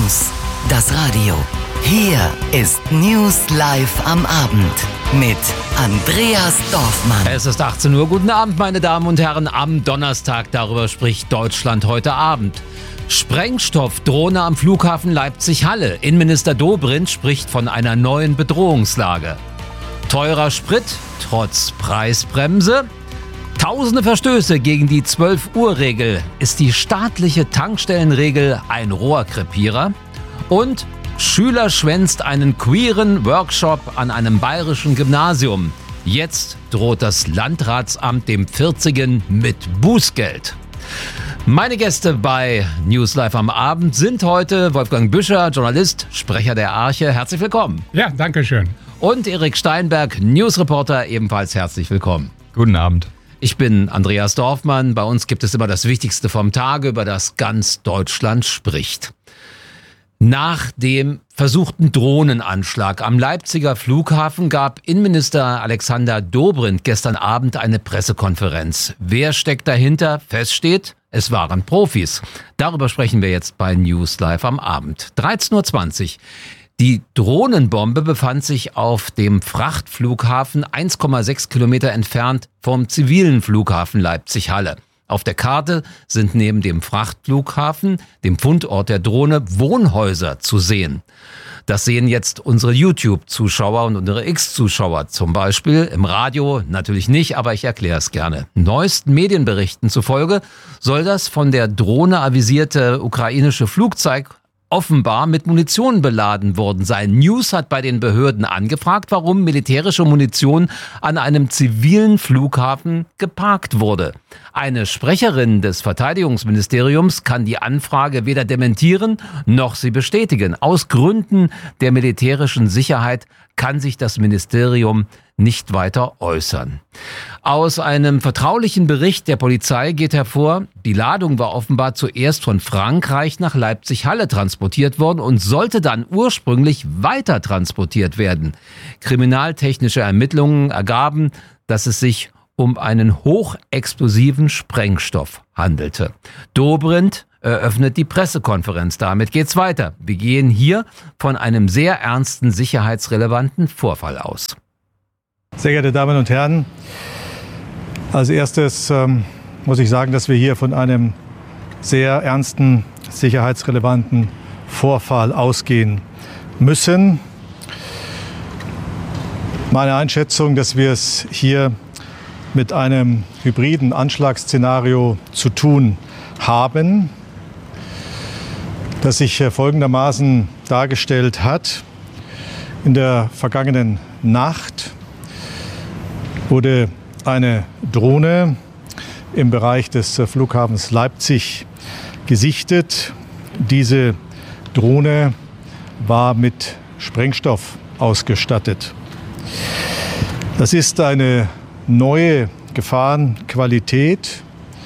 News, das Radio. Hier ist News live am Abend mit Andreas Dorfmann. Es ist 18 Uhr. Guten Abend, meine Damen und Herren. Am Donnerstag, darüber spricht Deutschland heute Abend. Sprengstoffdrohne am Flughafen Leipzig-Halle. Innenminister Dobrindt spricht von einer neuen Bedrohungslage. Teurer Sprit trotz Preisbremse. Tausende Verstöße gegen die 12-Uhr-Regel. Ist die staatliche Tankstellenregel ein Rohrkrepierer? Und Schüler schwänzt einen queeren Workshop an einem bayerischen Gymnasium. Jetzt droht das Landratsamt dem 40-Jährigen mit Bußgeld. Meine Gäste bei News Live am Abend sind heute Wolfgang Büscher, Journalist, Sprecher der Arche. Herzlich willkommen. Ja, danke schön. Und Erik Steinberg, Newsreporter, ebenfalls herzlich willkommen. Guten Abend. Ich bin Andreas Dorfmann. Bei uns gibt es immer das Wichtigste vom Tage, über das ganz Deutschland spricht. Nach dem versuchten Drohnenanschlag am Leipziger Flughafen gab Innenminister Alexander Dobrindt gestern Abend eine Pressekonferenz. Wer steckt dahinter? Feststeht, es waren Profis. Darüber sprechen wir jetzt bei News Live am Abend. 13.20 Uhr. Die Drohnenbombe befand sich auf dem Frachtflughafen 1,6 Kilometer entfernt vom zivilen Flughafen Leipzig-Halle. Auf der Karte sind neben dem Frachtflughafen, dem Fundort der Drohne, Wohnhäuser zu sehen. Das sehen jetzt unsere YouTube-Zuschauer und unsere X-Zuschauer zum Beispiel. Im Radio natürlich nicht, aber ich erkläre es gerne. Neuesten Medienberichten zufolge soll das von der Drohne avisierte ukrainische Flugzeug offenbar mit Munition beladen worden sein. News hat bei den Behörden angefragt, warum militärische Munition an einem zivilen Flughafen geparkt wurde. Eine Sprecherin des Verteidigungsministeriums kann die Anfrage weder dementieren noch sie bestätigen. Aus Gründen der militärischen Sicherheit kann sich das Ministerium nicht weiter äußern. Aus einem vertraulichen Bericht der Polizei geht hervor, die Ladung war offenbar zuerst von Frankreich nach Leipzig-Halle transportiert worden und sollte dann ursprünglich weiter transportiert werden. Kriminaltechnische Ermittlungen ergaben, dass es sich um einen hochexplosiven Sprengstoff handelte. Dobrindt eröffnet die Pressekonferenz. Damit geht's weiter. Wir gehen hier von einem sehr ernsten, sicherheitsrelevanten Vorfall aus. Sehr geehrte Damen und Herren, als erstes muss ich sagen, dass wir hier von einem sehr ernsten, sicherheitsrelevanten Vorfall ausgehen müssen. Meine Einschätzung, dass wir es hier mit einem hybriden Anschlagsszenario zu tun haben, das sich folgendermaßen dargestellt hat. In der vergangenen Nacht wurde eine Drohne im Bereich des Flughafens Leipzig gesichtet. Diese Drohne war mit Sprengstoff ausgestattet. Das ist eine neue Gefahrenqualität.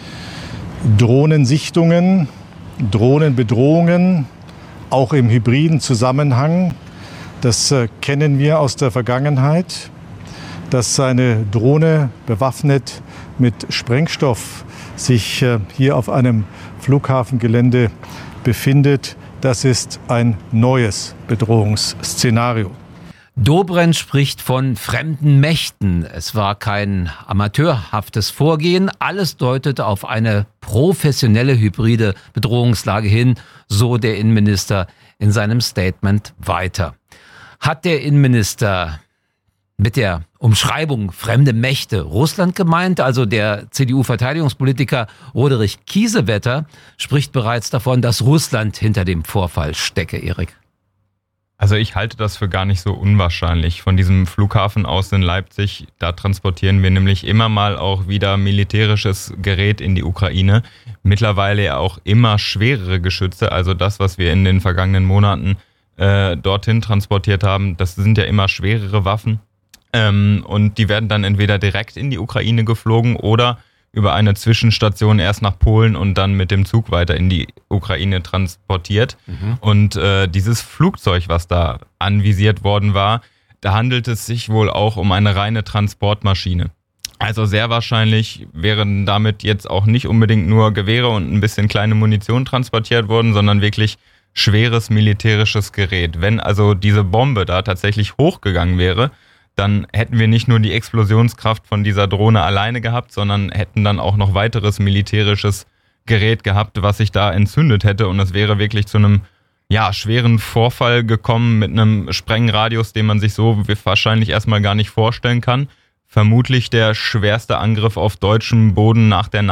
Drohnensichtungen, Drohnenbedrohungen, auch im hybriden Zusammenhang. Das kennen wir aus der Vergangenheit. Dass eine Drohne bewaffnet mit Sprengstoff sich hier auf einem Flughafengelände befindet, das ist ein neues Bedrohungsszenario. Dobrindt spricht von fremden Mächten. Es war kein amateurhaftes Vorgehen. Alles deutet auf eine professionelle hybride Bedrohungslage hin, so der Innenminister in seinem Statement weiter. Hat der Innenminister mit der Umschreibung fremde Mächte Russland gemeint? Also der CDU-Verteidigungspolitiker Roderich Kiesewetter spricht bereits davon, dass Russland hinter dem Vorfall stecke, Erik. Also ich halte das für gar nicht so unwahrscheinlich. Von diesem Flughafen aus in Leipzig, da transportieren wir nämlich immer mal auch wieder militärisches Gerät in die Ukraine. Mittlerweile ja auch immer schwerere Geschütze, also das, was wir in den vergangenen Monaten dorthin transportiert haben, das sind ja immer schwerere Waffen. Und die werden dann entweder direkt in die Ukraine geflogen oder über eine Zwischenstation erst nach Polen und dann mit dem Zug weiter in die Ukraine transportiert. Und dieses Flugzeug, was da anvisiert worden war, da handelt es sich wohl auch um eine reine Transportmaschine. Also sehr wahrscheinlich wären damit jetzt auch nicht unbedingt nur Gewehre und ein bisschen kleine Munition transportiert worden, sondern wirklich schweres militärisches Gerät. Wenn also diese Bombe da tatsächlich hochgegangen wäre, dann hätten wir nicht nur die Explosionskraft von dieser Drohne alleine gehabt, sondern hätten dann auch noch weiteres militärisches Gerät gehabt, was sich da entzündet hätte. Und es wäre wirklich zu einem schweren Vorfall gekommen mit einem Sprengradius, den man sich so wahrscheinlich erstmal gar nicht vorstellen kann. Vermutlich der schwerste Angriff auf deutschem Boden in der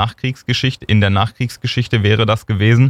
Nachkriegsgeschichte wäre das gewesen.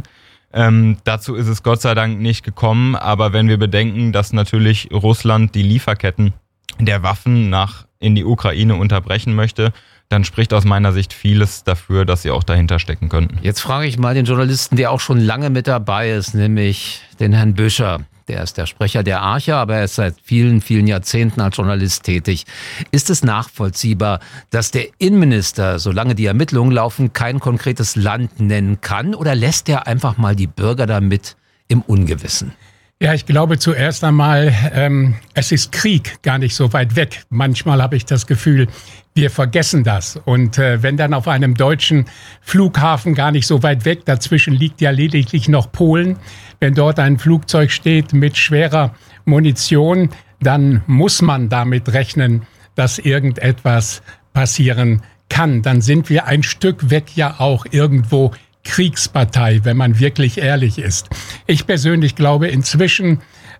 Dazu ist es Gott sei Dank nicht gekommen, aber wenn wir bedenken, dass natürlich Russland die Lieferketten der Waffen in die Ukraine unterbrechen möchte, dann spricht aus meiner Sicht vieles dafür, dass sie auch dahinter stecken könnten. Jetzt frage ich mal den Journalisten, der auch schon lange mit dabei ist, nämlich den Herrn Büscher. Der ist der Sprecher der Arche, aber er ist seit vielen, vielen Jahrzehnten als Journalist tätig. Ist es nachvollziehbar, dass der Innenminister, solange die Ermittlungen laufen, kein konkretes Land nennen kann? Oder lässt er einfach mal die Bürger damit im Ungewissen? Ja, ich glaube zuerst einmal, es ist Krieg gar nicht so weit weg. Manchmal habe ich das Gefühl, wir vergessen das. Und wenn dann auf einem deutschen Flughafen gar nicht so weit weg, dazwischen liegt ja lediglich noch Polen, wenn dort ein Flugzeug steht mit schwerer Munition, dann muss man damit rechnen, dass irgendetwas passieren kann. Dann sind wir ein Stück weg ja auch irgendwo Kriegspartei, wenn man wirklich ehrlich ist. Ich persönlich glaube inzwischen,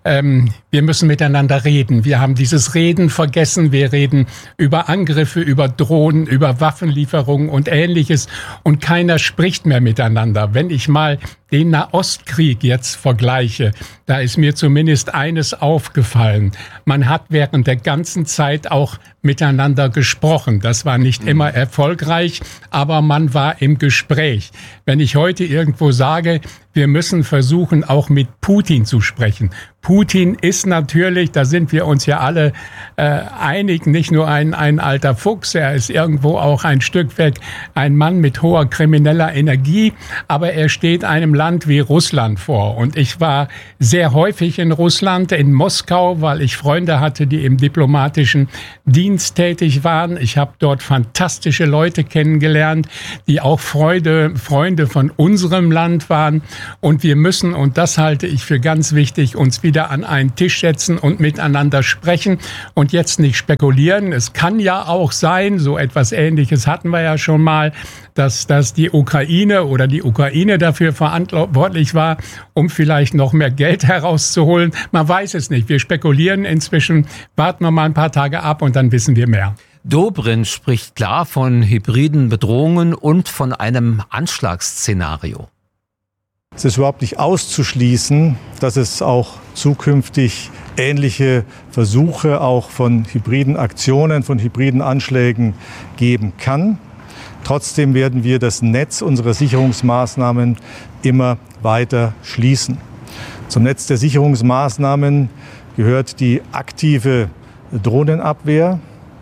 wir müssen miteinander reden. Wir haben dieses Reden vergessen. Wir reden über Angriffe, über Drohnen, über Waffenlieferungen und Ähnliches. Und keiner spricht mehr miteinander. Wenn ich mal den Nahostkrieg jetzt vergleiche, da ist mir zumindest eines aufgefallen. Man hat während der ganzen Zeit auch miteinander gesprochen. Das war nicht immer erfolgreich, aber man war im Gespräch. Wenn ich heute irgendwo sage, wir müssen versuchen, auch mit Putin zu sprechen. Putin ist natürlich, da sind wir uns ja alle einig, nicht nur ein alter Fuchs, er ist irgendwo auch ein Stück weg ein Mann mit hoher krimineller Energie, aber er steht einem Land wie Russland vor. Und ich war sehr häufig in Russland, in Moskau, weil ich Freunde hatte, die im diplomatischen Dienst tätig waren. Ich habe dort fantastische Leute kennengelernt, die auch Freunde von unserem Land waren. Und wir müssen, und das halte ich für ganz wichtig, uns wieder an einen Tisch setzen und miteinander sprechen und jetzt nicht spekulieren. Es kann ja auch sein, so etwas Ähnliches hatten wir ja schon mal, dass die Ukraine oder die Ukraine dafür verantwortlich war, um vielleicht noch mehr Geld herauszuholen. Man weiß es nicht. Wir spekulieren inzwischen. Warten wir mal ein paar Tage ab und dann wissen wir mehr. Dobrindt spricht klar von hybriden Bedrohungen und von einem Anschlagsszenario. Es ist überhaupt nicht auszuschließen, dass es auch zukünftig ähnliche Versuche auch von hybriden Aktionen, von hybriden Anschlägen geben kann. Trotzdem werden wir das Netz unserer Sicherungsmaßnahmen immer weiter schließen. Zum Netz der Sicherungsmaßnahmen gehört die aktive Drohnenabwehr,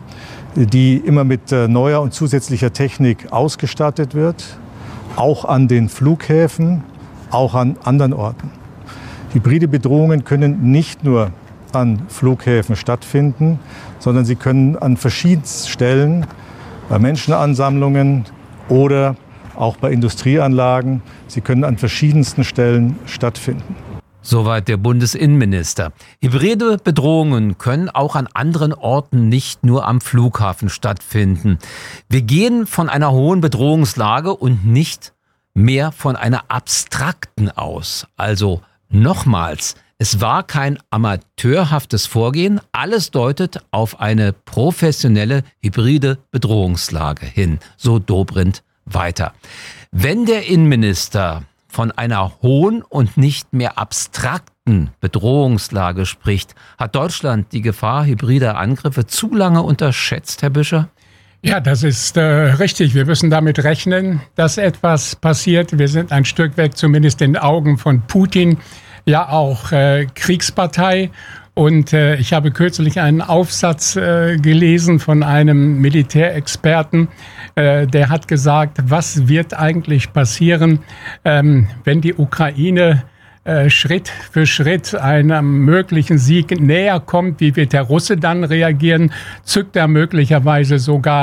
die immer mit neuer und zusätzlicher Technik ausgestattet wird, auch an den Flughäfen, auch an anderen Orten. Hybride Bedrohungen können nicht nur an Flughäfen stattfinden, sondern sie können an verschiedensten Stellen, bei Menschenansammlungen oder auch bei Industrieanlagen, sie können an verschiedensten Stellen stattfinden. Soweit der Bundesinnenminister. Hybride Bedrohungen können auch an anderen Orten, nicht nur am Flughafen stattfinden. Wir gehen von einer hohen Bedrohungslage und nicht mehr von einer abstrakten aus. Also nochmals, es war kein amateurhaftes Vorgehen. Alles deutet auf eine professionelle hybride Bedrohungslage hin. So Dobrindt weiter. Wenn der Innenminister von einer hohen und nicht mehr abstrakten Bedrohungslage spricht, hat Deutschland die Gefahr hybrider Angriffe zu lange unterschätzt, Herr Büscher? Ja, das ist richtig. Wir müssen damit rechnen, dass etwas passiert. Wir sind ein Stück weg, zumindest in den Augen von Putin, ja auch Kriegspartei. Und ich habe kürzlich einen Aufsatz gelesen von einem Militärexperten, der hat gesagt, was wird eigentlich passieren, wenn die Ukraine Schritt für Schritt einem möglichen Sieg näher kommt? Wie wird der Russe dann reagieren? Zückt er möglicherweise sogar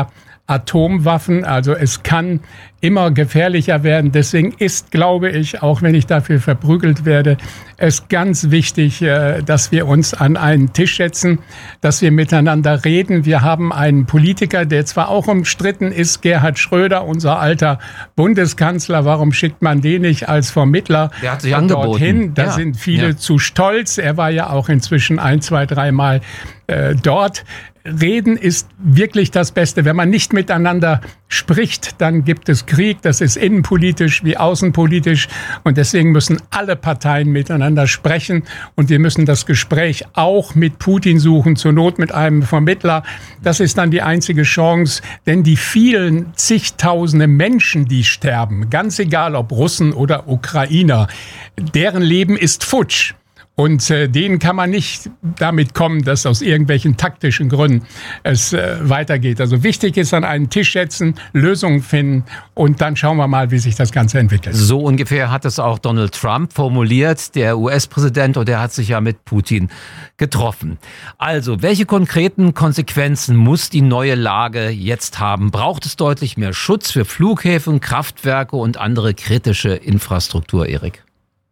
Atomwaffen. Also es kann immer gefährlicher werden. Deswegen ist, glaube ich, auch wenn ich dafür verprügelt werde, es ganz wichtig, dass wir uns an einen Tisch setzen, dass wir miteinander reden. Wir haben einen Politiker, der zwar auch umstritten ist, Gerhard Schröder, unser alter Bundeskanzler. Warum schickt man den nicht als Vermittler der hat sich angeboten. Dorthin? Da sind viele zu stolz. Er war ja auch inzwischen 1, 2, 3 Mal dort. Reden ist wirklich das Beste. Wenn man nicht miteinander spricht, dann gibt es Krieg. Das ist innenpolitisch wie außenpolitisch. Und deswegen müssen alle Parteien miteinander sprechen. Und wir müssen das Gespräch auch mit Putin suchen, zur Not mit einem Vermittler. Das ist dann die einzige Chance. Denn die vielen zigtausende Menschen, die sterben, ganz egal ob Russen oder Ukrainer, deren Leben ist futsch. Und denen kann man nicht damit kommen, dass aus irgendwelchen taktischen Gründen es weitergeht. Also wichtig ist, an einen Tisch setzen, Lösungen finden und dann schauen wir mal, wie sich das Ganze entwickelt. So ungefähr hat es auch Donald Trump formuliert, der US-Präsident, und der hat sich ja mit Putin getroffen. Also, welche konkreten Konsequenzen muss die neue Lage jetzt haben? Braucht es deutlich mehr Schutz für Flughäfen, Kraftwerke und andere kritische Infrastruktur, Erik?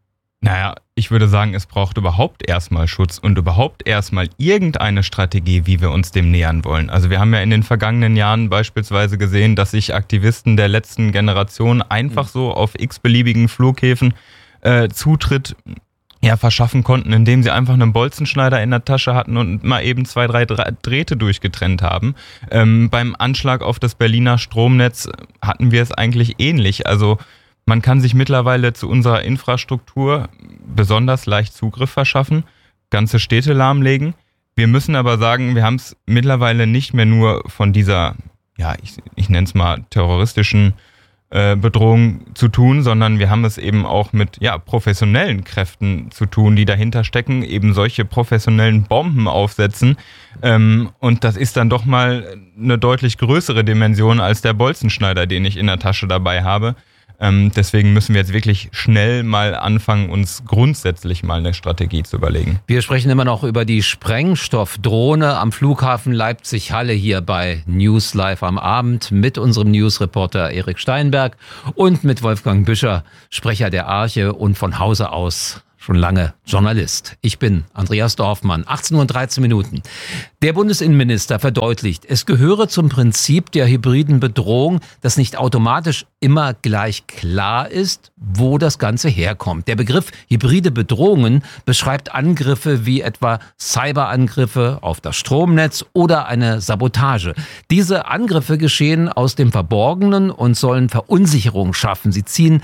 Naja, ich würde sagen, es braucht überhaupt erstmal Schutz und überhaupt erstmal irgendeine Strategie, wie wir uns dem nähern wollen. Also wir haben ja in den vergangenen Jahren beispielsweise gesehen, dass sich Aktivisten der letzten Generation einfach so auf x-beliebigen Flughäfen Zutritt verschaffen konnten, indem sie einfach einen Bolzenschneider in der Tasche hatten und mal eben 2, 3 Drähte durchgetrennt haben. Beim Anschlag auf das Berliner Stromnetz hatten wir es eigentlich ähnlich. Also man kann sich mittlerweile zu unserer Infrastruktur besonders leicht Zugriff verschaffen, ganze Städte lahmlegen. Wir müssen aber sagen, wir haben es mittlerweile nicht mehr nur von dieser, ich nenne es mal terroristischen Bedrohung zu tun, sondern wir haben es eben auch mit professionellen Kräften zu tun, die dahinter stecken, eben solche professionellen Bomben aufsetzen. Und das ist dann doch mal eine deutlich größere Dimension als der Bolzenschneider, den ich in der Tasche dabei habe. Deswegen müssen wir jetzt wirklich schnell mal anfangen, uns grundsätzlich mal eine Strategie zu überlegen. Wir sprechen immer noch über die Sprengstoffdrohne am Flughafen Leipzig-Halle hier bei News Live am Abend mit unserem Newsreporter Erik Steinberg und mit Wolfgang Büscher, Sprecher der Arche und von Hause aus schon lange Journalist. Ich bin Andreas Dorfmann, 18:13 Uhr. Der Bundesinnenminister verdeutlicht, es gehöre zum Prinzip der hybriden Bedrohung, dass nicht automatisch immer gleich klar ist, wo das Ganze herkommt. Der Begriff hybride Bedrohungen beschreibt Angriffe wie etwa Cyberangriffe auf das Stromnetz oder eine Sabotage. Diese Angriffe geschehen aus dem Verborgenen und sollen Verunsicherung schaffen. Sie ziehen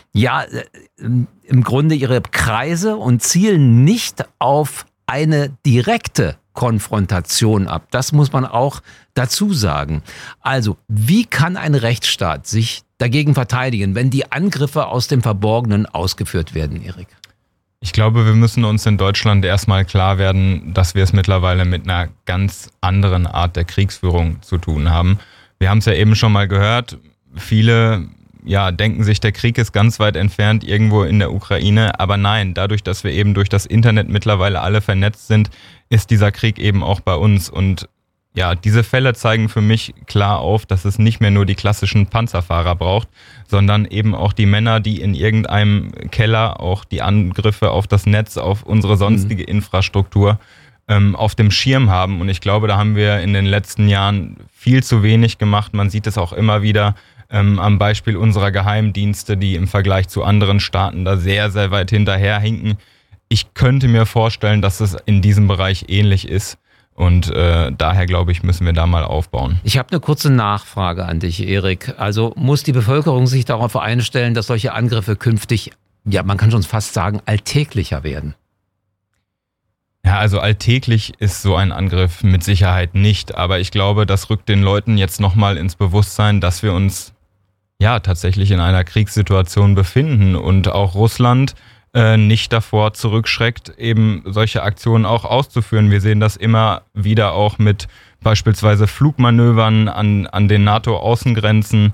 im Grunde ihre Kreise und zielen nicht auf eine direkte Konfrontation ab. Das muss man auch dazu sagen. Also, wie kann ein Rechtsstaat sich dagegen verteidigen, wenn die Angriffe aus dem Verborgenen ausgeführt werden, Erik? Ich glaube, wir müssen uns in Deutschland erstmal klar werden, dass wir es mittlerweile mit einer ganz anderen Art der Kriegsführung zu tun haben. Wir haben es ja eben schon mal gehört, viele denken sich, der Krieg ist ganz weit entfernt irgendwo in der Ukraine. Aber nein, dadurch, dass wir eben durch das Internet mittlerweile alle vernetzt sind, ist dieser Krieg eben auch bei uns. Und diese Fälle zeigen für mich klar auf, dass es nicht mehr nur die klassischen Panzerfahrer braucht, sondern eben auch die Männer, die in irgendeinem Keller auch die Angriffe auf das Netz, auf unsere sonstige Infrastruktur auf dem Schirm haben. Und ich glaube, da haben wir in den letzten Jahren viel zu wenig gemacht. Man sieht es auch immer wieder am Beispiel unserer Geheimdienste, die im Vergleich zu anderen Staaten da sehr, sehr weit hinterherhinken. Ich könnte mir vorstellen, dass es in diesem Bereich ähnlich ist. Und daher, glaube ich, müssen wir da mal aufbauen. Ich habe eine kurze Nachfrage an dich, Erik. Also muss die Bevölkerung sich darauf einstellen, dass solche Angriffe künftig, man kann schon fast sagen, alltäglicher werden? Ja, also alltäglich ist so ein Angriff mit Sicherheit nicht. Aber ich glaube, das rückt den Leuten jetzt nochmal ins Bewusstsein, dass wir uns tatsächlich in einer Kriegssituation befinden und auch Russland nicht davor zurückschreckt, eben solche Aktionen auch auszuführen. Wir sehen das immer wieder auch mit beispielsweise Flugmanövern an den NATO-Außengrenzen.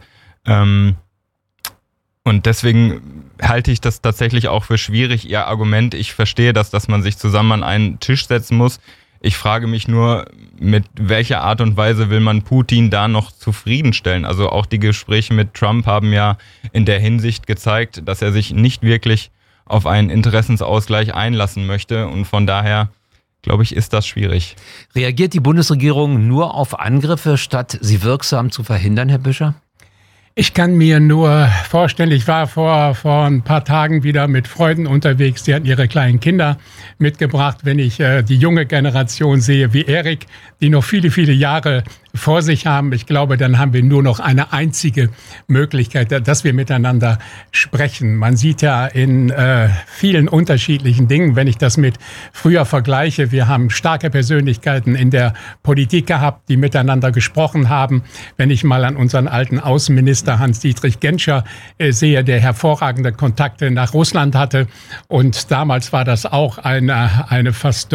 Und deswegen halte ich das tatsächlich auch für schwierig, Ihr Argument. Ich verstehe das, dass man sich zusammen an einen Tisch setzen muss. Ich frage mich nur, mit welcher Art und Weise will man Putin da noch zufriedenstellen? Also auch die Gespräche mit Trump haben ja in der Hinsicht gezeigt, dass er sich nicht wirklich auf einen Interessensausgleich einlassen möchte. Und von daher, glaube ich, ist das schwierig. Reagiert die Bundesregierung nur auf Angriffe, statt sie wirksam zu verhindern, Herr Büscher? Ich kann mir nur vorstellen, ich war vor ein paar Tagen wieder mit Freunden unterwegs, die hatten ihre kleinen Kinder mitgebracht. Wenn ich die junge Generation sehe, wie Erik, die noch viele, viele Jahre vor sich haben, ich glaube, dann haben wir nur noch eine einzige Möglichkeit, dass wir miteinander sprechen. Man sieht ja in vielen unterschiedlichen Dingen, wenn ich das mit früher vergleiche, wir haben starke Persönlichkeiten in der Politik gehabt, die miteinander gesprochen haben. Wenn ich mal an unseren alten Außenminister Hans-Dietrich Genscher sehe, der hervorragende Kontakte nach Russland hatte. Und damals war das auch eine fast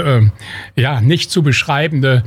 nicht zu beschreibende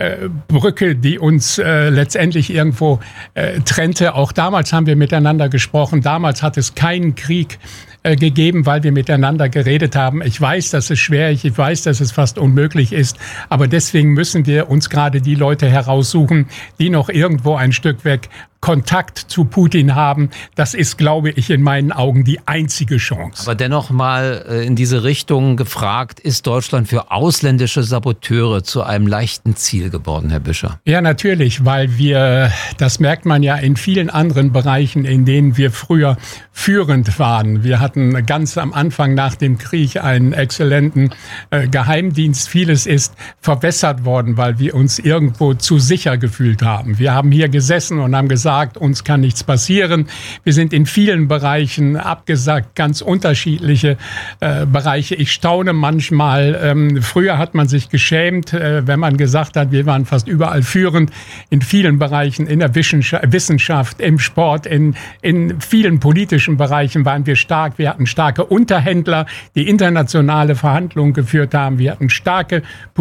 Brücke, die uns letztendlich irgendwo trennte. Auch damals haben wir miteinander gesprochen. Damals hat es keinen Krieg gegeben, weil wir miteinander geredet haben. Ich weiß, dass es schwer ist, ich weiß, dass es fast unmöglich ist, aber deswegen müssen wir uns gerade die Leute heraussuchen, die noch irgendwo ein Stück weg Kontakt zu Putin haben. Das ist, glaube ich, in meinen Augen die einzige Chance. Aber dennoch mal in diese Richtung gefragt, ist Deutschland für ausländische Saboteure zu einem leichten Ziel geworden, Herr Büscher? Ja, natürlich, weil wir, das merkt man ja in vielen anderen Bereichen, in denen wir früher führend waren. Wir hatten ganz am Anfang nach dem Krieg einen exzellenten Geheimdienst. Vieles ist verwässert worden, weil wir uns irgendwo zu sicher gefühlt haben. Wir haben hier gesessen und haben gesagt, uns kann nichts passieren. Wir sind in vielen Bereichen abgesagt, ganz unterschiedliche Bereiche. Ich staune manchmal, früher hat man sich geschämt, wenn man gesagt hat, wir waren fast überall führend, in vielen Bereichen, in der Wissenschaft, im Sport, in vielen politischen Bereichen waren wir stark. Wir hatten starke Unterhändler, die internationale Verhandlungen geführt haben. Wir hatten starke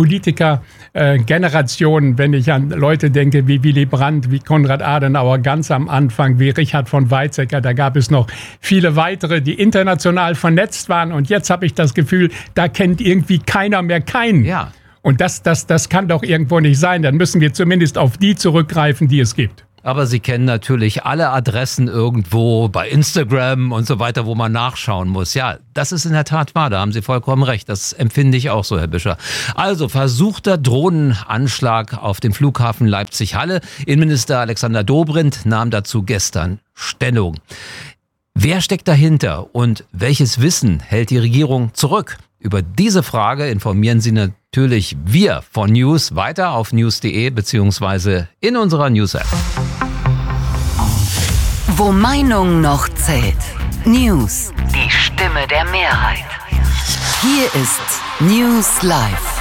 Politikergenerationen, wenn ich an Leute denke wie Willy Brandt, wie Konrad Adenauer, ganz am Anfang, wie Richard von Weizsäcker. Da gab es noch viele weitere, die international vernetzt waren. Und jetzt habe ich das Gefühl, da kennt irgendwie keiner mehr keinen. Ja. Und das kann doch irgendwo nicht sein. Dann müssen wir zumindest auf die zurückgreifen, die es gibt. Aber Sie kennen natürlich alle Adressen irgendwo bei Instagram und so weiter, wo man nachschauen muss. Ja, das ist in der Tat wahr, da haben Sie vollkommen recht. Das empfinde ich auch so, Herr Büscher. Also, versuchter Drohnenanschlag auf dem Flughafen Leipzig-Halle. Innenminister Alexander Dobrindt nahm dazu gestern Stellung. Wer steckt dahinter und welches Wissen hält die Regierung zurück? Über diese Frage informieren Sie natürlich wir von News weiter auf news.de bzw. in unserer News-App. Wo Meinung noch zählt. News. Die Stimme der Mehrheit. Hier ist News Live.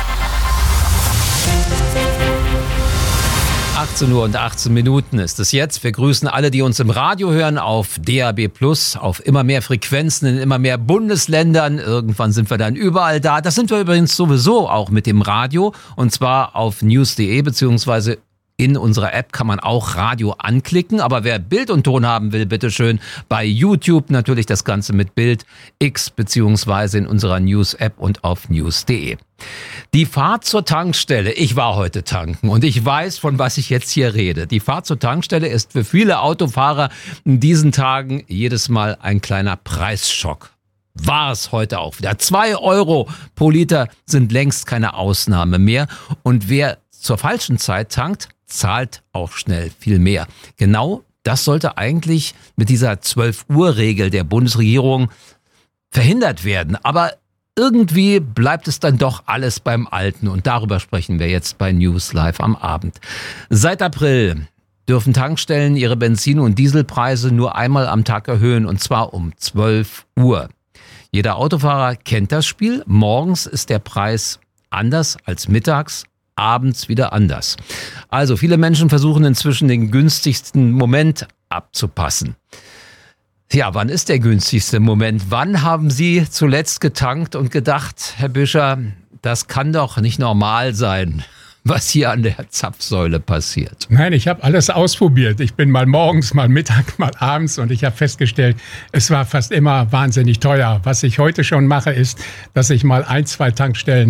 18 Uhr und 18 Minuten ist es jetzt. Wir grüßen alle, die uns im Radio hören, auf DAB+, auf immer mehr Frequenzen in immer mehr Bundesländern. Irgendwann sind wir dann überall da. Das sind wir übrigens sowieso auch mit dem Radio, und zwar auf news.de bzw. in unserer App kann man auch Radio anklicken. Aber wer Bild und Ton haben will, bitteschön bei YouTube natürlich das Ganze mit Bild X beziehungsweise in unserer News-App und auf news.de. Die Fahrt zur Tankstelle, ich war heute tanken und ich weiß, von was ich jetzt hier rede. Die Fahrt zur Tankstelle ist für viele Autofahrer in diesen Tagen jedes Mal ein kleiner Preisschock. War es heute auch wieder. 2 Euro pro Liter sind längst keine Ausnahme mehr. Und wer zur falschen Zeit tankt, zahlt auch schnell viel mehr. Genau das sollte eigentlich mit dieser 12-Uhr-Regel der Bundesregierung verhindert werden. Aber irgendwie bleibt es dann doch alles beim Alten. Und darüber sprechen wir jetzt bei News Live am Abend. Seit April dürfen Tankstellen ihre Benzin- und Dieselpreise nur einmal am Tag erhöhen, und zwar um 12 Uhr. Jeder Autofahrer kennt das Spiel. Morgens ist der Preis anders als mittags, abends wieder anders. Also viele Menschen versuchen inzwischen den günstigsten Moment abzupassen. Ja, wann ist der günstigste Moment? Wann haben Sie zuletzt getankt und gedacht, Herr Büscher, das kann doch nicht normal sein, was hier an der Zapfsäule passiert? Nein, ich habe alles ausprobiert. Ich bin mal morgens, mal Mittag, mal abends, und ich habe festgestellt, es war fast immer wahnsinnig teuer. Was ich heute schon mache, ist, dass ich mal 1, 2 Tankstellen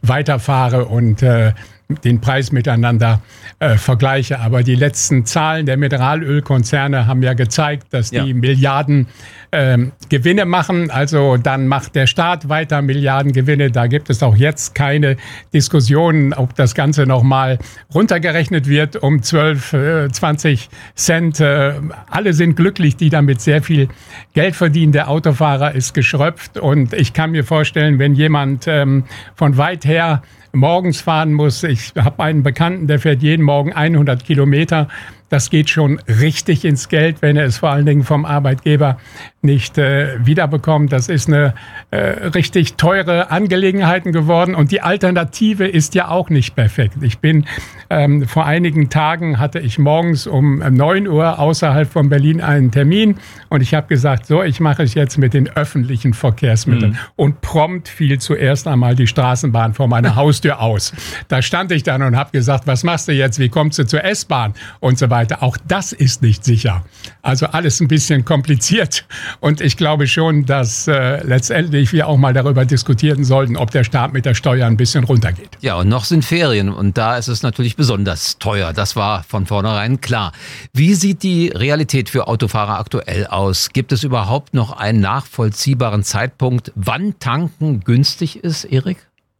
weiterfahre und den Preis miteinander vergleiche. Aber die letzten Zahlen der Mineralölkonzerne haben ja gezeigt, dass die Milliarden Gewinne machen. Also dann macht der Staat weiter Milliarden Gewinne. Da gibt es auch jetzt keine Diskussionen, ob das Ganze nochmal runtergerechnet wird um 12, 20 Cent. Alle sind glücklich, die damit sehr viel Geld verdienen. Der Autofahrer ist geschröpft. Und ich kann mir vorstellen, wenn jemand von weit her morgens fahren muss. Ich habe einen Bekannten, der fährt jeden Morgen 100 Kilometer. Das geht schon richtig ins Geld, wenn er es vor allen Dingen vom Arbeitgeber nicht wiederbekommt. Das ist eine richtig teure Angelegenheit geworden. Und die Alternative ist ja auch nicht perfekt. Ich bin vor einigen Tagen hatte ich morgens um 9 Uhr außerhalb von Berlin einen Termin. Und ich habe gesagt, so, ich mache es jetzt mit den öffentlichen Verkehrsmitteln. Und prompt fiel zuerst einmal die Straßenbahn vor meiner Haustür aus. Da stand ich dann und habe gesagt, was machst du jetzt? Wie kommst du zur S-Bahn? Und so weiter. Auch das ist nicht sicher. Also alles ein bisschen kompliziert. Und ich glaube schon, dass letztendlich wir auch mal darüber diskutieren sollten, ob der Staat mit der Steuer ein bisschen runtergeht. Ja, und noch sind Ferien. Und da ist es natürlich besonders teuer. Das war von vornherein klar. Wie sieht die Realität für Autofahrer aktuell aus? Gibt es überhaupt noch einen nachvollziehbaren Zeitpunkt, wann tanken günstig ist, Erik?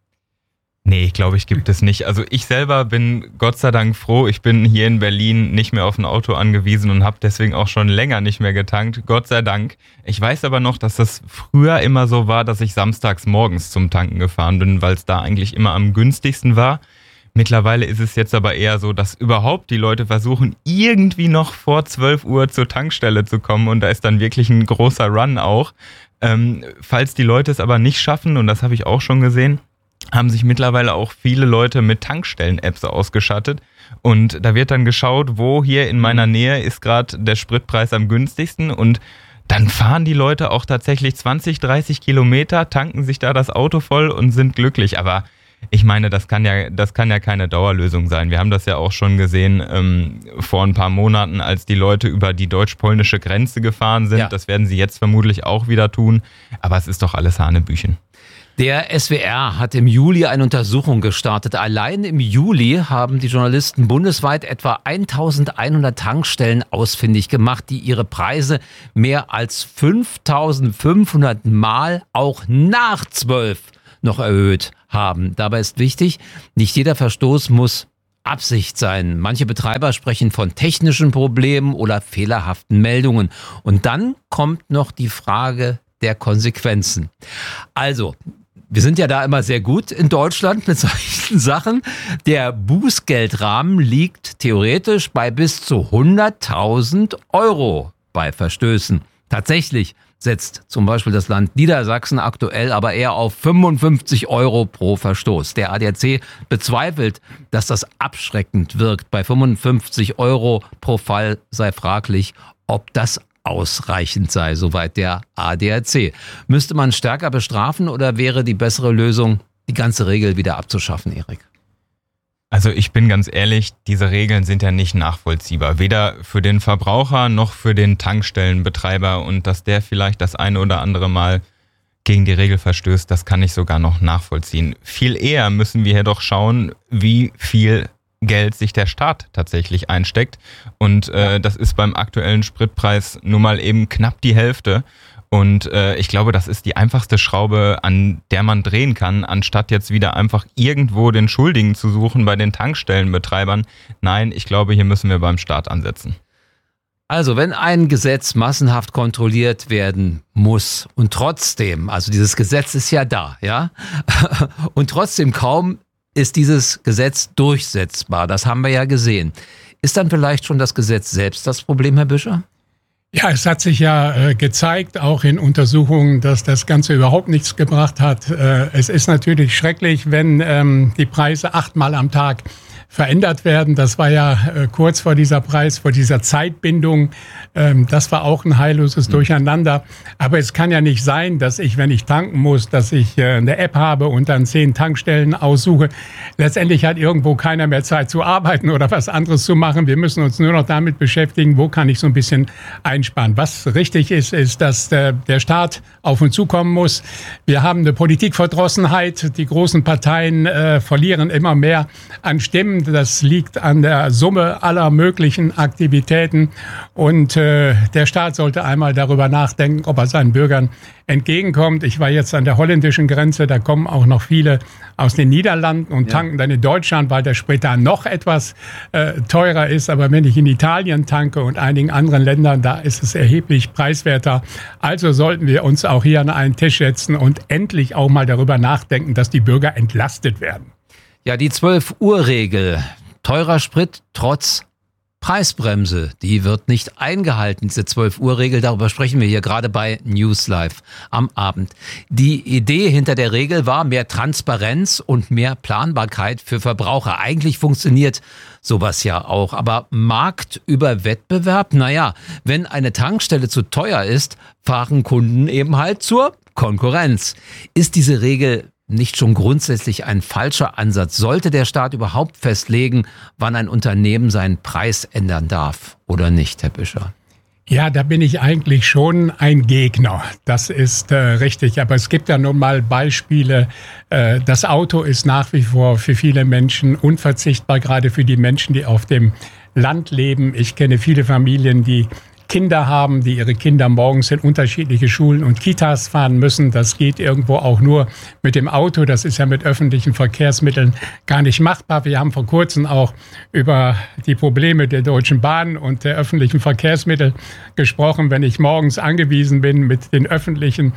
Nee, glaube ich, gibt es nicht. Also ich selber bin Gott sei Dank froh. Ich bin hier in Berlin nicht mehr auf ein Auto angewiesen und habe deswegen auch schon länger nicht mehr getankt. Gott sei Dank. Ich weiß aber noch, dass das früher immer so war, dass ich samstags morgens zum Tanken gefahren bin, weil es da eigentlich immer am günstigsten war. Mittlerweile ist es jetzt aber eher so, dass überhaupt die Leute versuchen, irgendwie noch vor 12 Uhr zur Tankstelle zu kommen. Und da ist dann wirklich ein großer Run auch. Falls die Leute es aber nicht schaffen, und das habe ich auch schon gesehen, haben sich mittlerweile auch viele Leute mit Tankstellen-Apps ausgestattet. Und da wird dann geschaut, wo hier in meiner Nähe ist gerade der Spritpreis am günstigsten. Und dann fahren die Leute auch tatsächlich 20, 30 Kilometer, tanken sich da das Auto voll und sind glücklich. Aber ich meine, das kann ja keine Dauerlösung sein. Wir haben das ja auch schon gesehen vor ein paar Monaten, als die Leute über die deutsch-polnische Grenze gefahren sind. Ja. Das werden sie jetzt vermutlich auch wieder tun. Aber es ist doch alles Hanebüchen. Der SWR hat im Juli eine Untersuchung gestartet. Allein im Juli haben die Journalisten bundesweit etwa 1100 Tankstellen ausfindig gemacht, die ihre Preise mehr als 5500 Mal auch nach 12 noch erhöht haben. Dabei ist wichtig, nicht jeder Verstoß muss Absicht sein. Manche Betreiber sprechen von technischen Problemen oder fehlerhaften Meldungen. Und dann kommt noch die Frage der Konsequenzen. Also, wir sind ja da immer sehr gut in Deutschland mit solchen Sachen. Der Bußgeldrahmen liegt theoretisch bei bis zu 100.000 Euro bei Verstößen. Tatsächlich setzt zum Beispiel das Land Niedersachsen aktuell aber eher auf 55 Euro pro Verstoß. Der ADAC bezweifelt, dass das abschreckend wirkt. Bei 55 Euro pro Fall sei fraglich, ob das ausreichend sei, soweit der ADAC. Müsste man stärker bestrafen oder wäre die bessere Lösung, die ganze Regel wieder abzuschaffen, Erik? Also ich bin ganz ehrlich, diese Regeln sind ja nicht nachvollziehbar. Weder für den Verbraucher noch für den Tankstellenbetreiber. Und dass der vielleicht das eine oder andere Mal gegen die Regel verstößt, das kann ich sogar noch nachvollziehen. Viel eher müssen wir hier doch schauen, wie viel Geld sich der Staat tatsächlich einsteckt. Und das ist beim aktuellen Spritpreis nun mal eben knapp die Hälfte. Und ich glaube, das ist die einfachste Schraube, an der man drehen kann, anstatt jetzt wieder einfach irgendwo den Schuldigen zu suchen bei den Tankstellenbetreibern. Nein, ich glaube, hier müssen wir beim Staat ansetzen. Also, wenn ein Gesetz massenhaft kontrolliert werden muss und trotzdem, also dieses Gesetz ist ja da, ja, und trotzdem kaum ist dieses Gesetz durchsetzbar. Das haben wir ja gesehen. Ist dann vielleicht schon das Gesetz selbst das Problem, Herr Büscher? Ja, es hat sich ja gezeigt, auch in Untersuchungen, dass das Ganze überhaupt nichts gebracht hat. Es ist natürlich schrecklich, wenn die Preise 8-mal am Tag verändert werden. Das war ja kurz vor dieser Zeitbindung. Das war auch ein heilloses Durcheinander. Aber es kann ja nicht sein, dass ich, wenn ich tanken muss, dass ich eine App habe und dann 10 Tankstellen aussuche. Letztendlich hat irgendwo keiner mehr Zeit zu arbeiten oder was anderes zu machen. Wir müssen uns nur noch damit beschäftigen, wo kann ich so ein bisschen einsparen. Was richtig ist, ist, dass der Staat auf uns zukommen muss. Wir haben eine Politikverdrossenheit. Die großen Parteien verlieren immer mehr an Stimmen. Das liegt an der Summe aller möglichen Aktivitäten. Und der Staat sollte einmal darüber nachdenken, ob er seinen Bürgern entgegenkommt. Ich war jetzt an der holländischen Grenze, da kommen auch noch viele aus den Niederlanden und tanken dann in Deutschland, weil der Sprit da noch etwas teurer ist. Aber wenn ich in Italien tanke und einigen anderen Ländern, da ist es erheblich preiswerter. Also sollten wir uns auch hier an einen Tisch setzen und endlich auch mal darüber nachdenken, dass die Bürger entlastet werden. Ja, die 12-Uhr-Regel. Teurer Sprit trotz Preisbremse, die wird nicht eingehalten, diese 12-Uhr-Regel. Darüber sprechen wir hier gerade bei News Live am Abend. Die Idee hinter der Regel war mehr Transparenz und mehr Planbarkeit für Verbraucher. Eigentlich funktioniert sowas ja auch. Aber Markt über Wettbewerb? Naja, wenn eine Tankstelle zu teuer ist, fahren Kunden eben halt zur Konkurrenz. Ist diese Regel nicht schon grundsätzlich ein falscher Ansatz? Sollte der Staat überhaupt festlegen, wann ein Unternehmen seinen Preis ändern darf oder nicht, Herr Büscher? Ja, da bin ich eigentlich schon ein Gegner. Das ist richtig. Aber es gibt ja nun mal Beispiele. Das Auto ist nach wie vor für viele Menschen unverzichtbar, gerade für die Menschen, die auf dem Land leben. Ich kenne viele Familien, die Kinder haben, die ihre Kinder morgens in unterschiedliche Schulen und Kitas fahren müssen. Das geht irgendwo auch nur mit dem Auto. Das ist ja mit öffentlichen Verkehrsmitteln gar nicht machbar. Wir haben vor kurzem auch über die Probleme der Deutschen Bahn und der öffentlichen Verkehrsmittel gesprochen. Wenn ich morgens angewiesen bin, mit den öffentlichen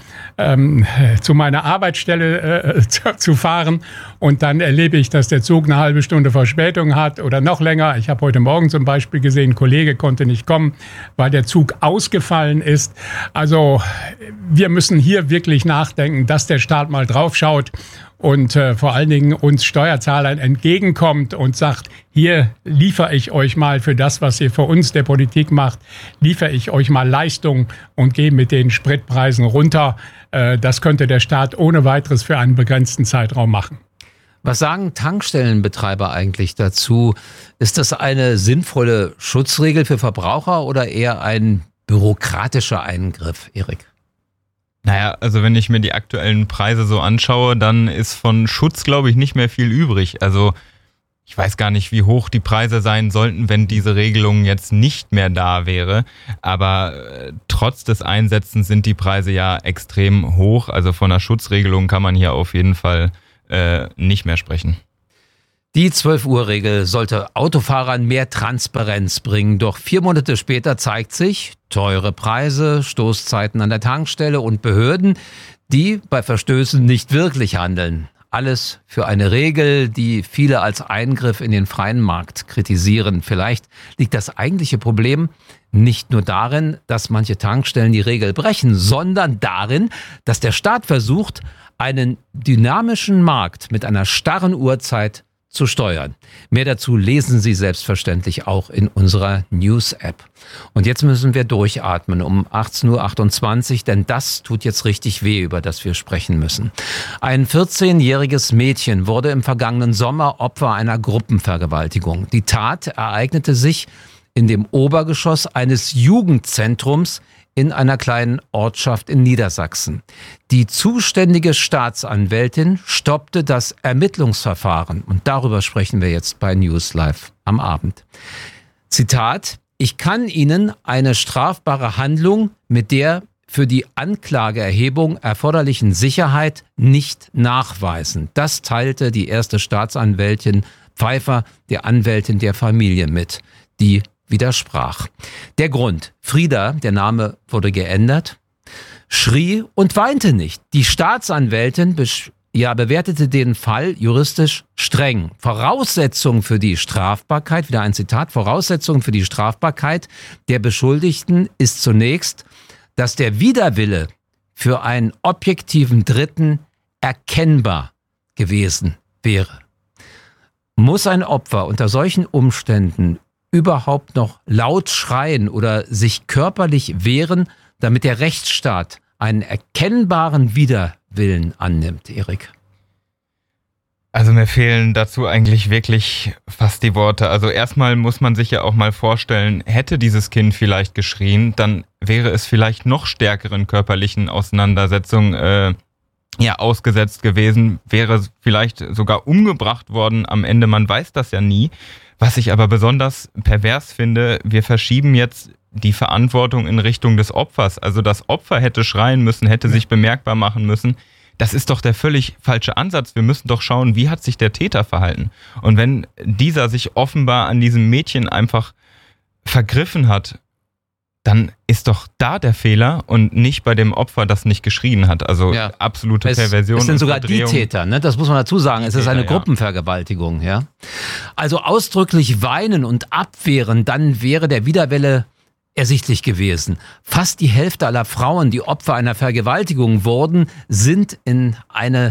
zu meiner Arbeitsstelle zu fahren und dann erlebe ich, dass der Zug eine halbe Stunde Verspätung hat oder noch länger. Ich habe heute Morgen zum Beispiel gesehen, ein Kollege konnte nicht kommen, weil der Zug ausgefallen ist. Also wir müssen hier wirklich nachdenken, dass der Staat mal drauf schaut und vor allen Dingen uns Steuerzahlern entgegenkommt und sagt, hier liefere ich euch mal für das, was ihr für uns der Politik macht, liefere ich euch mal Leistung und gehe mit den Spritpreisen runter. Das könnte der Staat ohne weiteres für einen begrenzten Zeitraum machen. Was sagen Tankstellenbetreiber eigentlich dazu? Ist das eine sinnvolle Schutzregel für Verbraucher oder eher ein bürokratischer Eingriff, Erik? Naja, also wenn ich mir die aktuellen Preise so anschaue, dann ist von Schutz, glaube ich, nicht mehr viel übrig. Also ich weiß gar nicht, wie hoch die Preise sein sollten, wenn diese Regelung jetzt nicht mehr da wäre. Aber trotz des Einsetzens sind die Preise ja extrem hoch. Also von einer Schutzregelung kann man hier auf jeden Fall nicht mehr sprechen. Die 12-Uhr-Regel sollte Autofahrern mehr Transparenz bringen. Doch 4 Monate später zeigt sich, teure Preise, Stoßzeiten an der Tankstelle und Behörden, die bei Verstößen nicht wirklich handeln. Alles für eine Regel, die viele als Eingriff in den freien Markt kritisieren. Vielleicht liegt das eigentliche Problem nicht nur darin, dass manche Tankstellen die Regel brechen, sondern darin, dass der Staat versucht, einen dynamischen Markt mit einer starren Uhrzeit zu steuern. Mehr dazu lesen Sie selbstverständlich auch in unserer News-App. Und jetzt müssen wir durchatmen um 18.28 Uhr, denn das tut jetzt richtig weh, über das wir sprechen müssen. Ein 14-jähriges Mädchen wurde im vergangenen Sommer Opfer einer Gruppenvergewaltigung. Die Tat ereignete sich in dem Obergeschoss eines Jugendzentrums in einer kleinen Ortschaft in Niedersachsen. Die zuständige Staatsanwältin stoppte das Ermittlungsverfahren. Und darüber sprechen wir jetzt bei News Live am Abend. Zitat: Ich kann Ihnen eine strafbare Handlung mit der für die Anklageerhebung erforderlichen Sicherheit nicht nachweisen. Das teilte die erste Staatsanwältin Pfeiffer, der Anwältin der Familie, mit, die widersprach. Der Grund: Frieda, der Name wurde geändert, schrie und weinte nicht. Die Staatsanwältin bewertete den Fall juristisch streng. Voraussetzung für die Strafbarkeit, wieder ein Zitat, Voraussetzung für die Strafbarkeit der Beschuldigten ist zunächst, dass der Widerwille für einen objektiven Dritten erkennbar gewesen wäre. Muss ein Opfer unter solchen Umständen überhaupt noch laut schreien oder sich körperlich wehren, damit der Rechtsstaat einen erkennbaren Widerwillen annimmt, Erik? Also mir fehlen dazu eigentlich wirklich fast die Worte. Also erstmal muss man sich ja auch mal vorstellen, hätte dieses Kind vielleicht geschrien, dann wäre es vielleicht noch stärkeren körperlichen Auseinandersetzungen ausgesetzt gewesen, wäre vielleicht sogar umgebracht worden am Ende, man weiß das ja nie. Was ich aber besonders pervers finde, wir verschieben jetzt die Verantwortung in Richtung des Opfers. Also das Opfer hätte schreien müssen, hätte sich bemerkbar machen müssen. Das ist doch der völlig falsche Ansatz. Wir müssen doch schauen, wie hat sich der Täter verhalten. Und wenn dieser sich offenbar an diesem Mädchen einfach vergriffen hat, dann ist doch da der Fehler und nicht bei dem Opfer, das nicht geschrien hat. Also absolute Perversion. Es sind sogar die Täter, ne? Das muss man dazu sagen. Es ist eine Gruppenvergewaltigung. Ja? Also ausdrücklich weinen und abwehren, dann wäre der Widerwille ersichtlich gewesen. Fast die Hälfte aller Frauen, die Opfer einer Vergewaltigung wurden, sind in eine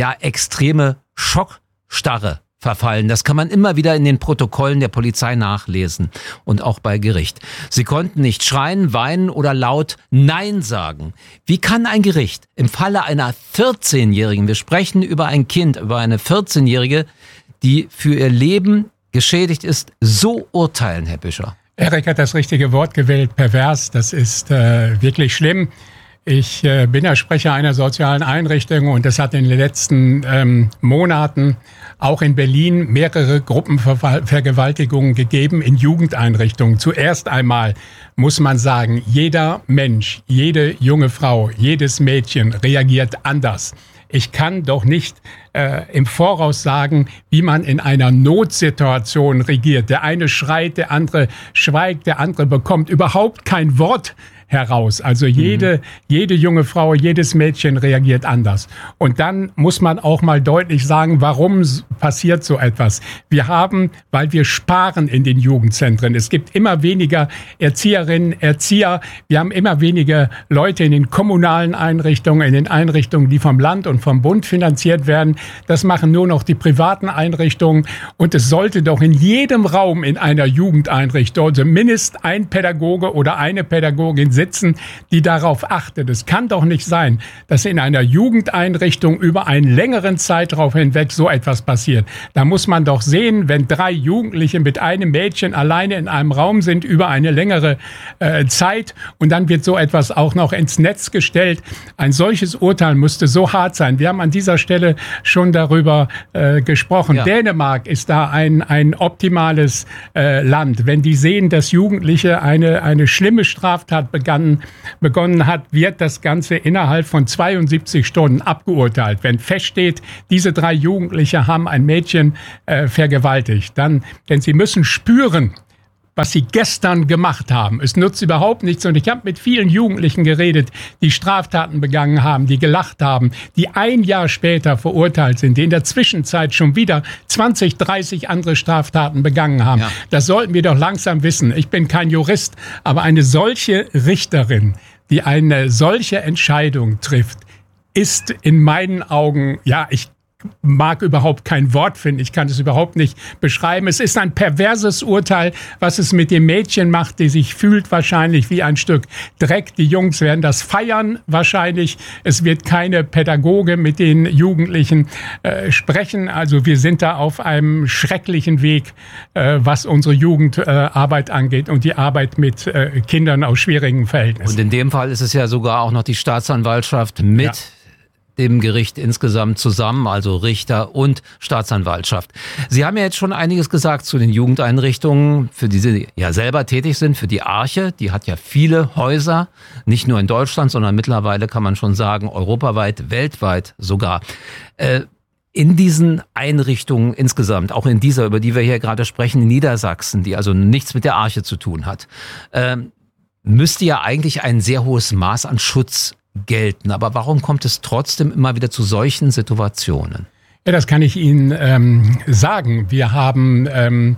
extreme Schockstarre verfallen. Das kann man immer wieder in den Protokollen der Polizei nachlesen und auch bei Gericht. Sie konnten nicht schreien, weinen oder laut Nein sagen. Wie kann ein Gericht im Falle einer 14-Jährigen, wir sprechen über ein Kind, über eine 14-Jährige, die für ihr Leben geschädigt ist, so urteilen, Herr Büscher? Erik hat das richtige Wort gewählt, pervers. Das ist wirklich schlimm. Ich bin ja Sprecher einer sozialen Einrichtung und es hat in den letzten Monaten auch in Berlin mehrere Gruppenvergewaltigungen gegeben in Jugendeinrichtungen. Zuerst einmal muss man sagen, jeder Mensch, jede junge Frau, jedes Mädchen reagiert anders. Ich kann doch nicht im Voraus sagen, wie man in einer Notsituation regiert. Der eine schreit, der andere schweigt, der andere bekommt überhaupt kein Wort heraus. Also jede junge Frau, jedes Mädchen reagiert anders. Und dann muss man auch mal deutlich sagen, warum passiert so etwas. Wir haben, weil wir sparen in den Jugendzentren. Es gibt immer weniger Erzieherinnen, Erzieher. Wir haben immer weniger Leute in den kommunalen Einrichtungen, in den Einrichtungen, die vom Land und vom Bund finanziert werden. Das machen nur noch die privaten Einrichtungen. Und es sollte doch in jedem Raum in einer Jugendeinrichtung zumindest ein Pädagoge oder eine Pädagogin sitzen, die darauf achtet. Es kann doch nicht sein, dass in einer Jugendeinrichtung über einen längeren Zeitraum hinweg so etwas passiert. Da muss man doch sehen, wenn 3 Jugendliche mit einem Mädchen alleine in einem Raum sind über eine längere Zeit und dann wird so etwas auch noch ins Netz gestellt. Ein solches Urteil müsste so hart sein. Wir haben an dieser Stelle schon darüber gesprochen. Ja. Dänemark ist da ein optimales Land. Wenn die sehen, dass Jugendliche eine schlimme Straftat begonnen hat, wird das Ganze innerhalb von 72 Stunden abgeurteilt. Wenn feststeht, diese 3 Jugendliche haben ein Mädchen vergewaltigt, denn sie müssen spüren, was sie gestern gemacht haben. Es nutzt überhaupt nichts. Und ich habe mit vielen Jugendlichen geredet, die Straftaten begangen haben, die gelacht haben, die ein Jahr später verurteilt sind, die in der Zwischenzeit schon wieder 20, 30 andere Straftaten begangen haben. Ja. Das sollten wir doch langsam wissen. Ich bin kein Jurist, aber eine solche Richterin, die eine solche Entscheidung trifft, ist in meinen Augen, ich mag überhaupt kein Wort finden. Ich kann es überhaupt nicht beschreiben. Es ist ein perverses Urteil, was es mit dem Mädchen macht, die sich fühlt wahrscheinlich wie ein Stück Dreck. Die Jungs werden das feiern wahrscheinlich. Es wird keine Pädagoge mit den Jugendlichen sprechen. Also wir sind da auf einem schrecklichen Weg, was unsere Jugendarbeit angeht und die Arbeit mit Kindern aus schwierigen Verhältnissen. Und in dem Fall ist es ja sogar auch noch die Staatsanwaltschaft mit dem Gericht insgesamt zusammen, also Richter und Staatsanwaltschaft. Sie haben ja jetzt schon einiges gesagt zu den Jugendeinrichtungen, für die Sie ja selber tätig sind, für die Arche. Die hat ja viele Häuser, nicht nur in Deutschland, sondern mittlerweile kann man schon sagen, europaweit, weltweit sogar. In diesen Einrichtungen insgesamt, auch in dieser, über die wir hier gerade sprechen, in Niedersachsen, die also nichts mit der Arche zu tun hat, müsste ja eigentlich ein sehr hohes Maß an Schutz gelten. Aber warum kommt es trotzdem immer wieder zu solchen Situationen? Ja, das kann ich Ihnen sagen. Wir haben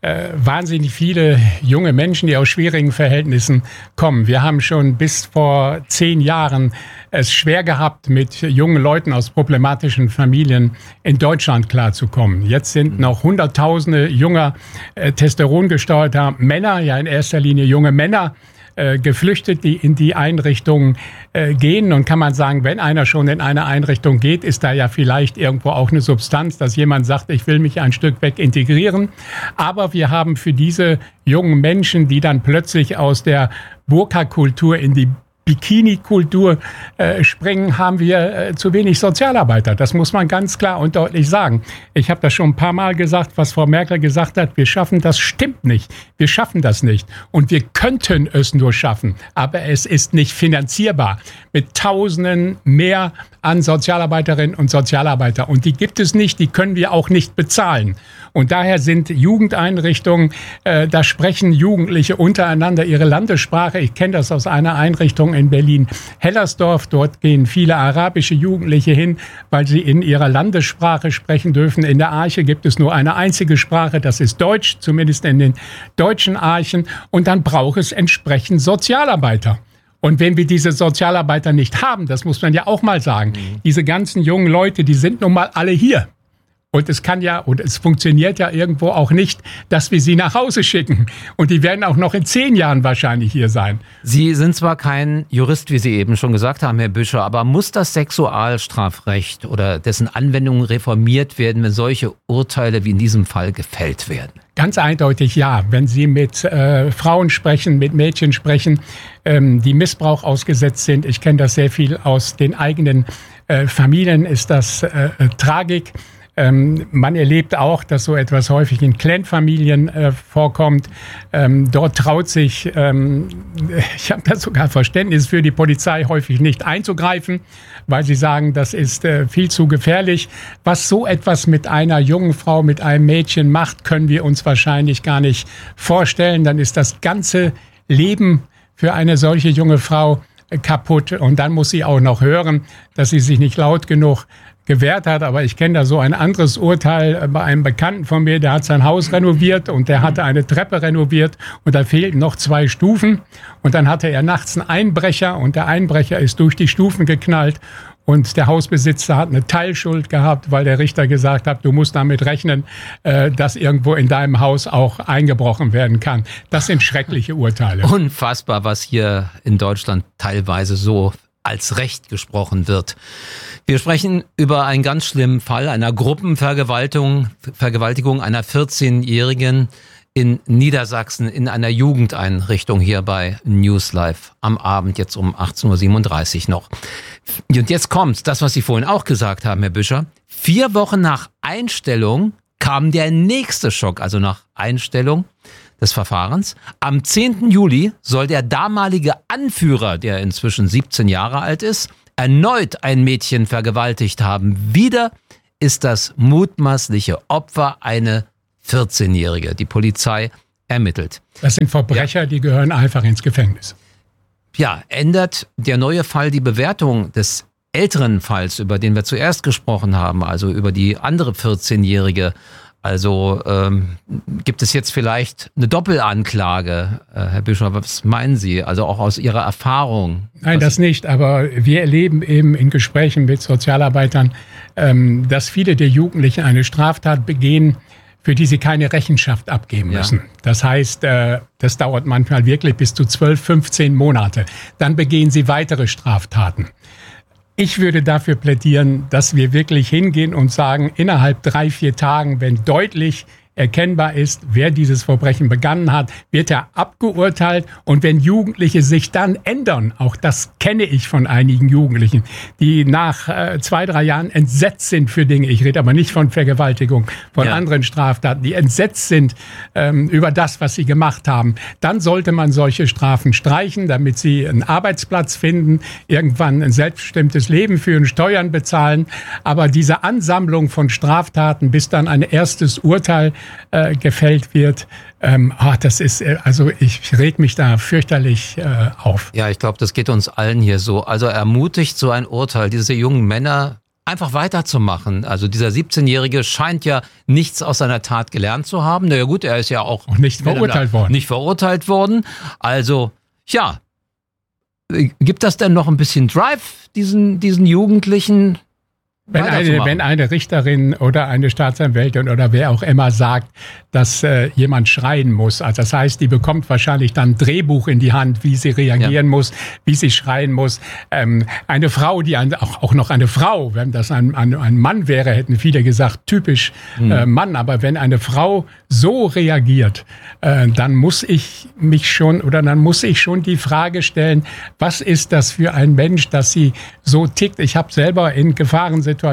wahnsinnig viele junge Menschen, die aus schwierigen Verhältnissen kommen. Wir haben schon bis vor 10 Jahren es schwer gehabt, mit jungen Leuten aus problematischen Familien in Deutschland klarzukommen. Jetzt sind noch Hunderttausende junger, testosterongesteuerter Männer, ja in erster Linie junge Männer, geflüchtet, die in die Einrichtungen gehen. Und kann man sagen, wenn einer schon in eine Einrichtung geht, ist da ja vielleicht irgendwo auch eine Substanz, dass jemand sagt, ich will mich ein Stück weg integrieren. Aber wir haben für diese jungen Menschen, die dann plötzlich aus der Burka-Kultur in die Bikini-Kultur springen, haben wir zu wenig Sozialarbeiter. Das muss man ganz klar und deutlich sagen. Ich habe das schon ein paar Mal gesagt, was Frau Merkel gesagt hat, wir schaffen das, stimmt nicht. Wir schaffen das nicht. Und wir könnten es nur schaffen, aber es ist nicht finanzierbar. Mit Tausenden mehr an Sozialarbeiterinnen und Sozialarbeiter. Und die gibt es nicht, die können wir auch nicht bezahlen. Und daher sind Jugendeinrichtungen, da sprechen Jugendliche untereinander ihre Landessprache. Ich kenne das aus einer Einrichtung in Berlin-Hellersdorf. Dort gehen viele arabische Jugendliche hin, weil sie in ihrer Landessprache sprechen dürfen. In der Arche gibt es nur eine einzige Sprache, das ist Deutsch, zumindest in den deutschen Archen. Und dann braucht es entsprechend Sozialarbeiter. Und wenn wir diese Sozialarbeiter nicht haben, das muss man ja auch mal sagen, diese ganzen jungen Leute, die sind nun mal alle hier. Und es kann ja, und es funktioniert ja irgendwo auch nicht, dass wir sie nach Hause schicken. Und die werden auch noch in 10 Jahren wahrscheinlich hier sein. Sie sind zwar kein Jurist, wie Sie eben schon gesagt haben, Herr Büscher, aber muss das Sexualstrafrecht oder dessen Anwendung reformiert werden, wenn solche Urteile wie in diesem Fall gefällt werden? Ganz eindeutig ja. Wenn Sie mit Frauen sprechen, mit Mädchen sprechen, die Missbrauch ausgesetzt sind, ich kenne das sehr viel aus den eigenen Familien, ist das Tragik. Man erlebt auch, dass so etwas häufig in Clanfamilien vorkommt. Dort traut sich, ich habe da sogar Verständnis für, die Polizei häufig nicht einzugreifen, weil sie sagen, das ist viel zu gefährlich. Was so etwas mit einer jungen Frau, mit einem Mädchen macht, können wir uns wahrscheinlich gar nicht vorstellen. Dann ist das ganze Leben für eine solche junge Frau kaputt. Und dann muss sie auch noch hören, dass sie sich nicht laut genug gewährt hat, aber ich kenne da so ein anderes Urteil bei einem Bekannten von mir, der hat sein Haus renoviert und der hatte eine Treppe renoviert und da fehlten noch 2 Stufen und dann hatte er nachts einen Einbrecher und der Einbrecher ist durch die Stufen geknallt und der Hausbesitzer hat eine Teilschuld gehabt, weil der Richter gesagt hat, du musst damit rechnen, dass irgendwo in deinem Haus auch eingebrochen werden kann. Das sind schreckliche Urteile. Unfassbar, was hier in Deutschland teilweise so als Recht gesprochen wird. Wir sprechen über einen ganz schlimmen Fall einer Gruppenvergewaltigung einer 14-Jährigen in Niedersachsen in einer Jugendeinrichtung hier bei News Live am Abend, jetzt um 18.37 Uhr noch. Und jetzt kommt das, was Sie vorhin auch gesagt haben, Herr Büscher. 4 Wochen nach Einstellung kam der nächste Schock, also nach Einstellung des Verfahrens. Am 10. Juli soll der damalige Anführer, der inzwischen 17 Jahre alt ist, erneut ein Mädchen vergewaltigt haben. Wieder ist das mutmaßliche Opfer eine 14-Jährige. Die Polizei ermittelt. Das sind Verbrecher, die gehören einfach ins Gefängnis. Ja, ändert der neue Fall die Bewertung des älteren Falls, über den wir zuerst gesprochen haben, also über die andere 14-Jährige? Also gibt es jetzt vielleicht eine Doppelanklage, Herr Büscher, was meinen Sie? Also auch aus Ihrer Erfahrung? Nein, das nicht, aber wir erleben eben in Gesprächen mit Sozialarbeitern, dass viele der Jugendlichen eine Straftat begehen, für die sie keine Rechenschaft abgeben müssen. Ja. Das heißt, das dauert manchmal wirklich bis zu 12, 15 Monate. Dann begehen sie weitere Straftaten. Ich würde dafür plädieren, dass wir wirklich hingehen und sagen, innerhalb 3, 4 Tagen, wenn deutlich erkennbar ist, wer dieses Verbrechen begangen hat, wird er abgeurteilt. Und wenn Jugendliche sich dann ändern, auch das kenne ich von einigen Jugendlichen, die nach 2, 3 Jahren entsetzt sind für Dinge, ich rede aber nicht von Vergewaltigung, von anderen Straftaten, die entsetzt sind über das, was sie gemacht haben, dann sollte man solche Strafen streichen, damit sie einen Arbeitsplatz finden, irgendwann ein selbstbestimmtes Leben führen, Steuern bezahlen. Aber diese Ansammlung von Straftaten, bis dann ein erstes Urteil gefällt wird, das ist, also ich reg mich da fürchterlich auf. Ja, ich glaube, das geht uns allen hier so. Also ermutigt so ein Urteil, diese jungen Männer einfach weiterzumachen. Also dieser 17-Jährige scheint ja nichts aus seiner Tat gelernt zu haben. Na ja gut, er ist ja auch nicht verurteilt worden. Nicht verurteilt worden. Also, ja, gibt das denn noch ein bisschen Drive, diesen Jugendlichen? Wenn eine Richterin oder eine Staatsanwältin oder wer auch immer sagt, dass jemand schreien muss, also das heißt, die bekommt wahrscheinlich dann ein Drehbuch in die Hand, wie sie reagieren muss, wie sie schreien muss. Eine Frau, auch noch eine Frau, wenn das ein Mann wäre, hätten viele gesagt, typisch Mann. Aber wenn eine Frau so reagiert, dann muss ich schon die Frage stellen, was ist das für ein Mensch, dass sie so tickt? Ich habe selber in Gefahrensituationen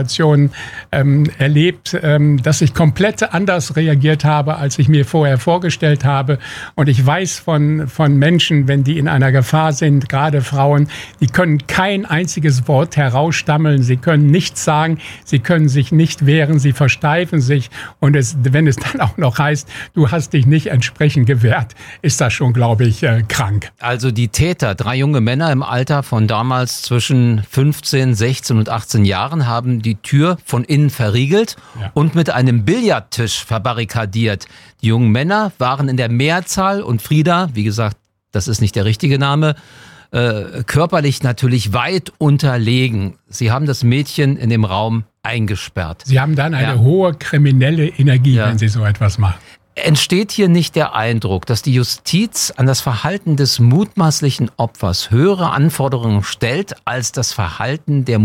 erlebt, dass ich komplett anders reagiert habe, als ich mir vorher vorgestellt habe. Und ich weiß von Menschen, wenn die in einer Gefahr sind, gerade Frauen, die können kein einziges Wort herausstammeln, sie können nichts sagen, sie können sich nicht wehren, sie versteifen sich. Und wenn es dann auch noch heißt, du hast dich nicht entsprechend gewehrt, ist das schon, glaube ich, krank. Also die Täter, 3 junge Männer im Alter von damals zwischen 15, 16 und 18 Jahren, haben die Tür von innen verriegelt und mit einem Billardtisch verbarrikadiert. Die jungen Männer waren in der Mehrzahl und Frieda, wie gesagt, das ist nicht der richtige Name, körperlich natürlich weit unterlegen. Sie haben das Mädchen in dem Raum eingesperrt. Sie haben dann eine hohe kriminelle Energie, wenn Sie so etwas machen. Entsteht hier nicht der Eindruck, dass die Justiz an das Verhalten des mutmaßlichen Opfers höhere Anforderungen stellt als das Verhalten der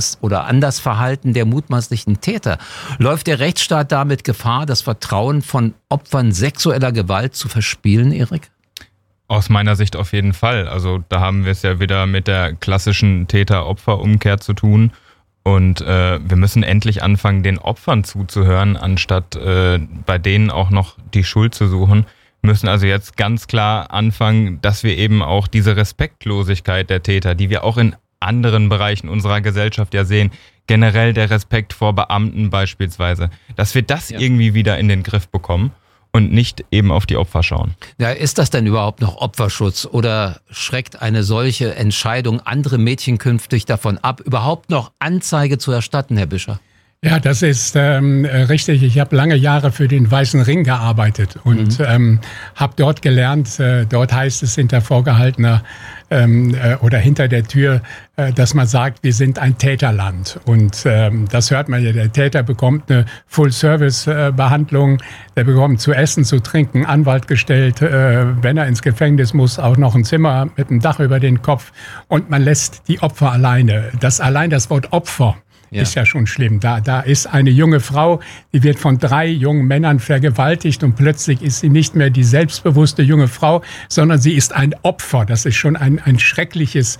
mutmaßlichen Täter? Läuft der Rechtsstaat damit Gefahr, das Vertrauen von Opfern sexueller Gewalt zu verspielen, Erik? Aus meiner Sicht auf jeden Fall. Also da haben wir es ja wieder mit der klassischen Täter-Opfer-Umkehr zu tun. Und wir müssen endlich anfangen, den Opfern zuzuhören, anstatt bei denen auch noch die Schuld zu suchen. Wir müssen also jetzt ganz klar anfangen, dass wir eben auch diese Respektlosigkeit der Täter, die wir auch in anderen Bereichen unserer Gesellschaft ja sehen, generell der Respekt vor Beamten beispielsweise, dass wir das irgendwie wieder in den Griff bekommen und nicht eben auf die Opfer schauen. Ja, ist das denn überhaupt noch Opferschutz oder schreckt eine solche Entscheidung andere Mädchen künftig davon ab, überhaupt noch Anzeige zu erstatten, Herr Bischer? Ja, das ist richtig. Ich habe lange Jahre für den Weißen Ring gearbeitet und habe dort gelernt, dort heißt es hinter vorgehaltener oder hinter der Tür, dass man sagt, wir sind ein Täterland. Und das hört man ja, der Täter bekommt eine Full-Service-Behandlung, der bekommt zu essen, zu trinken, Anwalt gestellt, wenn er ins Gefängnis muss, auch noch ein Zimmer mit einem Dach über den Kopf und man lässt die Opfer alleine. Allein das Wort Opfer ist ja schon schlimm. Da ist eine junge Frau, die wird von 3 jungen Männern vergewaltigt und plötzlich ist sie nicht mehr die selbstbewusste junge Frau, sondern sie ist ein Opfer. Das ist schon ein schreckliches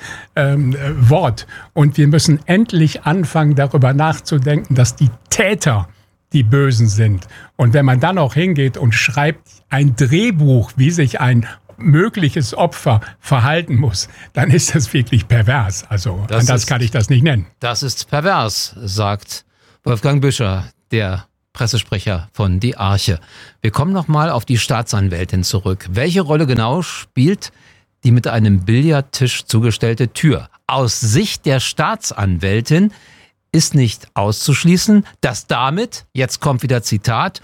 Wort. Und wir müssen endlich anfangen, darüber nachzudenken, dass die Täter die Bösen sind. Und wenn man dann auch hingeht und schreibt ein Drehbuch, wie sich ein mögliches Opfer verhalten muss, dann ist das wirklich pervers. Also anders kann ich das nicht nennen. Das ist pervers, sagt Wolfgang Bischer, der Pressesprecher von Die Arche. Wir kommen nochmal auf die Staatsanwältin zurück. Welche Rolle genau spielt die mit einem Billardtisch zugestellte Tür? Aus Sicht der Staatsanwältin ist nicht auszuschließen, dass damit, jetzt kommt wieder Zitat,